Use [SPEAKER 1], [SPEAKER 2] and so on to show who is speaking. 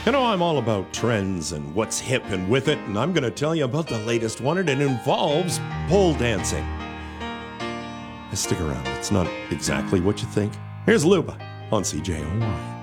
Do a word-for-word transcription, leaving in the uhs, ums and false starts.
[SPEAKER 1] You know, I'm all about trends and what's hip and with it, and I'm going to tell you about the latest one, and it involves pole dancing. Stick around, it's not exactly what you think. Here's Luba on C J O Y.